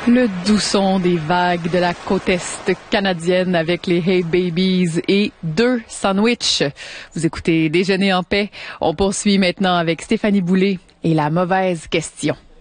Le doux son des vagues de la côte est canadienne avec les Hey Babies et 2 sandwichs. Vous écoutez Déjeuner en paix. On poursuit maintenant avec Stéphanie Boulay et la mauvaise question.